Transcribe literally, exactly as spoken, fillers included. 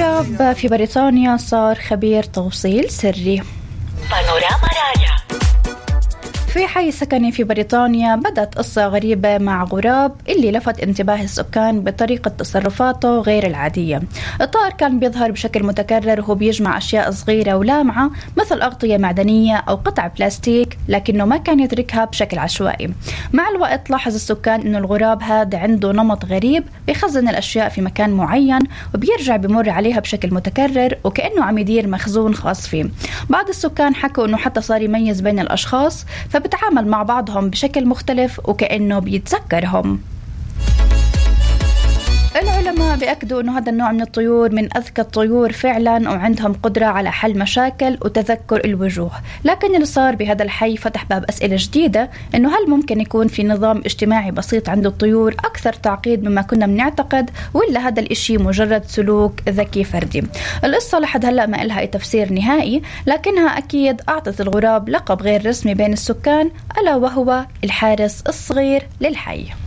الغراب في بريطانيا صار خبير توصيل سري. بانوراما رايا. في حي سكني في بريطانيا بدأت قصة غريبة مع غراب اللي لفت انتباه السكان بطريقة تصرفاته غير العادية. الطائر كان بيظهر بشكل متكرر وهو بيجمع أشياء صغيرة ولامعة مثل أغطية معدنية أو قطع بلاستيك، لكنه ما كان يتركها بشكل عشوائي. مع الوقت لاحظ السكان إنه الغراب هذا عنده نمط غريب، بيخزن الأشياء في مكان معين وبيرجع بمر عليها بشكل متكرر وكأنه عم يدير مخزون خاص فيه. بعض السكان حكوا إنه حتى صار يميز بين الأشخاص، فبتعامل مع بعضهم بشكل مختلف وكأنه بيتذكرهم. العلماء بيأكدوا أنه هذا النوع من الطيور من أذكى الطيور فعلا وعندهم قدرة على حل مشاكل وتذكر الوجوه. لكن اللي صار بهذا الحي فتح باب أسئلة جديدة، أنه هل ممكن يكون في نظام اجتماعي بسيط عند الطيور أكثر تعقيد مما كنا بنعتقد، ولا هذا الإشي مجرد سلوك ذكي فردي؟ القصة لحد هلأ ما إلها أي تفسير نهائي، لكنها أكيد أعطت الغراب لقب غير رسمي بين السكان، ألا وهو الحارس الصغير للحي.